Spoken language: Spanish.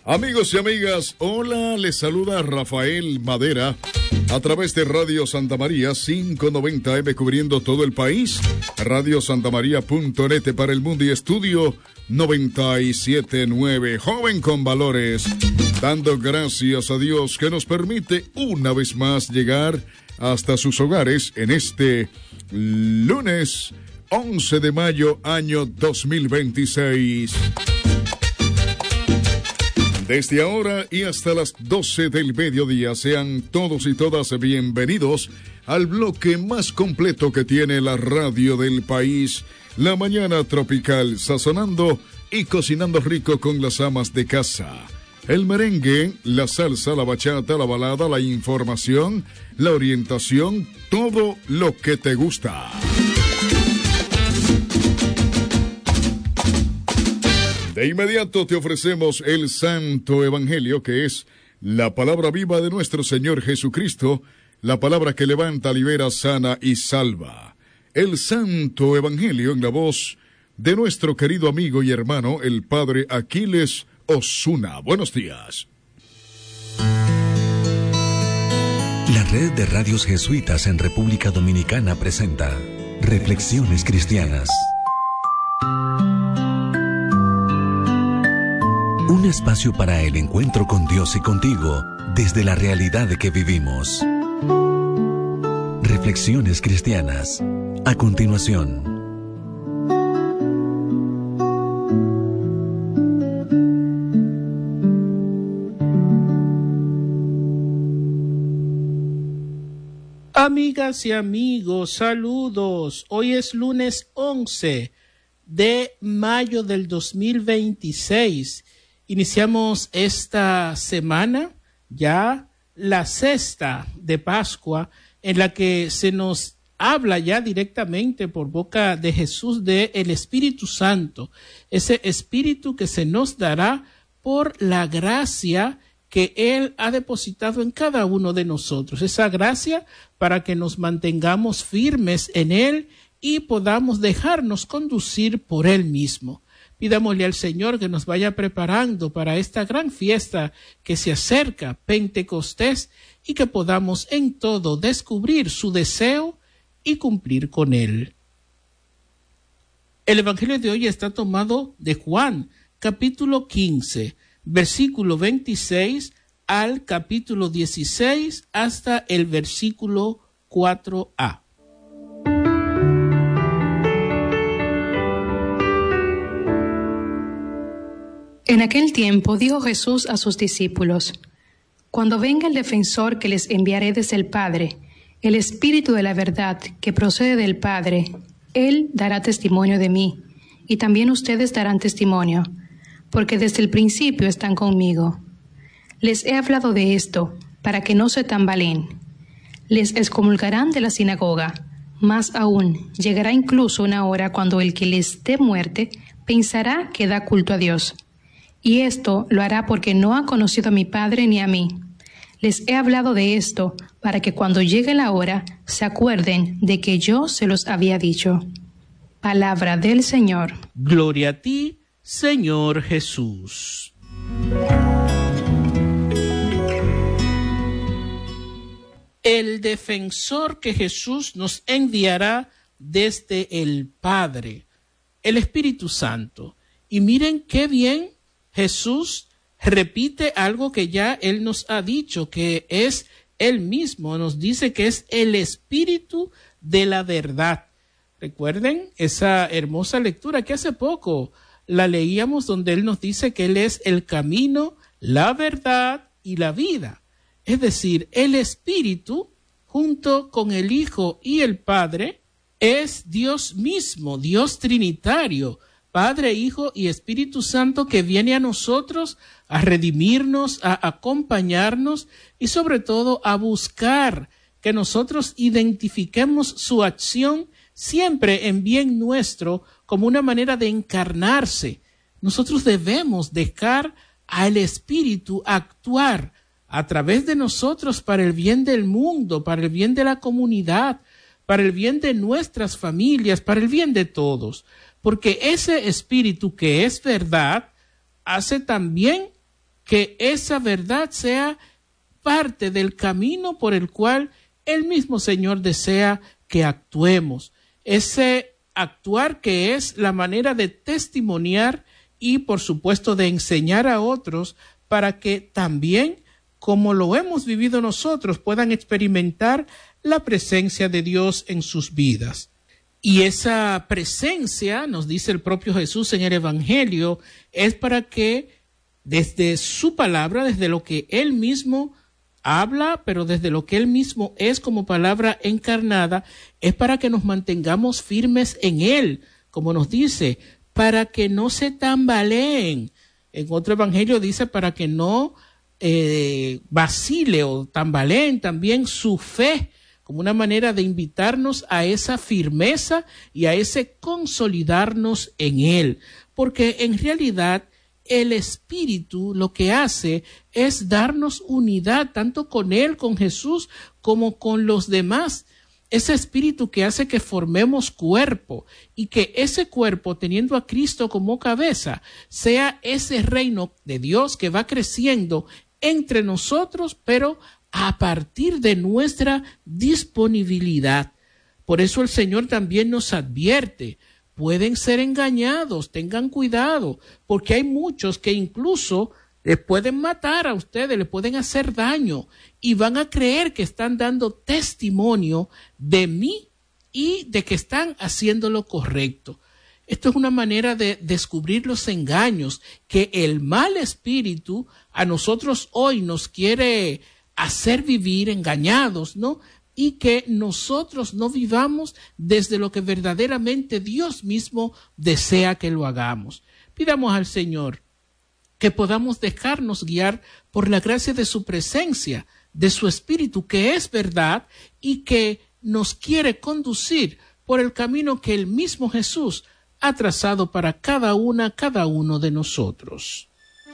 Amigos y amigas, hola, les saluda Rafael Madera a través de Radio Santa María 590M cubriendo todo el país, radiosantamaria.net para el mundo y estudio 97.9, joven con valores, dando gracias a Dios que nos permite una vez más llegar hasta sus hogares en este lunes 11 de mayo año 2026. Desde ahora y hasta las 12 del mediodía, sean todos y todas bienvenidos al bloque más completo que tiene la radio del país, la mañana tropical, sazonando y cocinando rico con las amas de casa. El merengue, la salsa, la bachata, la balada, la información, la orientación, todo lo que te gusta. De inmediato te ofrecemos el Santo Evangelio, que es la palabra viva de nuestro Señor Jesucristo, la palabra que levanta, libera, sana y salva. El Santo Evangelio en la voz de nuestro querido amigo y hermano, el Padre Aquiles Osuna. Buenos días. La red de radios jesuitas en República Dominicana presenta Reflexiones Cristianas. Un espacio para el encuentro con Dios y contigo desde la realidad que vivimos. Reflexiones Cristianas. A continuación. Amigas y amigos, saludos. Hoy es lunes 11 de mayo del 2026. Iniciamos esta semana, ya la sexta de Pascua, en la que se nos habla ya directamente por boca de Jesús de el Espíritu Santo, ese Espíritu que se nos dará por la gracia que Él ha depositado en cada uno de nosotros, esa gracia para que nos mantengamos firmes en Él y podamos dejarnos conducir por Él mismo. Pidámosle al Señor que nos vaya preparando para esta gran fiesta que se acerca, Pentecostés, y que podamos en todo descubrir su deseo y cumplir con él. El Evangelio de hoy está tomado de Juan, capítulo 15, versículo 26 al capítulo 16 hasta el versículo 4a. En aquel tiempo dijo Jesús a sus discípulos: Cuando venga el defensor que les enviaré desde el Padre, el Espíritu de la verdad que procede del Padre, Él dará testimonio de mí, y también ustedes darán testimonio, porque desde el principio están conmigo. Les he hablado de esto, para que no se tambaleen. Les excomulgarán de la sinagoga, más aún, llegará incluso una hora cuando el que les dé muerte pensará que da culto a Dios. Y esto lo hará porque no ha conocido a mi Padre ni a mí. Les he hablado de esto para que cuando llegue la hora se acuerden de que yo se los había dicho. Palabra del Señor. Gloria a ti, Señor Jesús. El defensor que Jesús nos enviará desde el Padre, el Espíritu Santo. Y miren qué bien Jesús repite algo que ya Él nos ha dicho, que es Él mismo. Nos dice que es el Espíritu de la verdad. Recuerden esa hermosa lectura que hace poco la leíamos, donde Él nos dice que Él es el camino, la verdad y la vida. Es decir, el Espíritu, junto con el Hijo y el Padre, es Dios mismo, Dios trinitario, Padre, Hijo y Espíritu Santo, que viene a nosotros a redimirnos, a acompañarnos y sobre todo a buscar que nosotros identifiquemos su acción siempre en bien nuestro como una manera de encarnarse. Nosotros debemos dejar al Espíritu actuar a través de nosotros para el bien del mundo, para el bien de la comunidad, para el bien de nuestras familias, para el bien de todos. Porque ese Espíritu que es verdad hace también que esa verdad sea parte del camino por el cual el mismo Señor desea que actuemos. Ese actuar que es la manera de testimoniar y, por supuesto, de enseñar a otros para que también, como lo hemos vivido nosotros, puedan experimentar la presencia de Dios en sus vidas. Y esa presencia, nos dice el propio Jesús en el Evangelio, es para que desde su palabra, desde lo que Él mismo habla, pero desde lo que Él mismo es como palabra encarnada, es para que nos mantengamos firmes en Él, como nos dice, para que no se tambaleen. En otro Evangelio dice para que no vacile o tambaleen también su fe, como una manera de invitarnos a esa firmeza y a ese consolidarnos en Él. Porque en realidad el Espíritu lo que hace es darnos unidad, tanto con Él, con Jesús, como con los demás. Ese Espíritu que hace que formemos cuerpo y que ese cuerpo, teniendo a Cristo como cabeza, sea ese reino de Dios que va creciendo entre nosotros, pero a partir de nuestra disponibilidad. Por eso el Señor también nos advierte: pueden ser engañados, tengan cuidado, porque hay muchos que incluso les pueden matar a ustedes, les pueden hacer daño y van a creer que están dando testimonio de mí y de que están haciendo lo correcto. Esto es una manera de descubrir los engaños que el mal espíritu a nosotros hoy nos quiere hacer vivir engañados, ¿no? Y que nosotros no vivamos desde lo que verdaderamente Dios mismo desea que lo hagamos. Pidamos al Señor que podamos dejarnos guiar por la gracia de su presencia, de su Espíritu, que es verdad y que nos quiere conducir por el camino que el mismo Jesús ha trazado para cada uno de nosotros.